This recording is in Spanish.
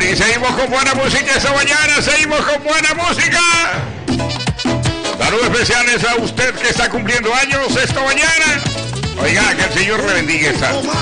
Y seguimos con buena música esta mañana, seguimos con buena música. Saludos especiales a usted que está cumpliendo años esta mañana. Oiga, que el Señor le bendiga esta.